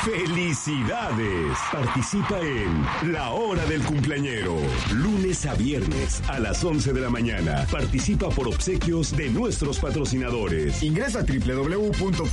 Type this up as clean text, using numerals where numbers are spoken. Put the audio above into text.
¡Felicidades! Participa en La Hora del Cumpleañero. Lunes a viernes a las 11 de la mañana. Participa por obsequios de nuestros patrocinadores. Ingresa a www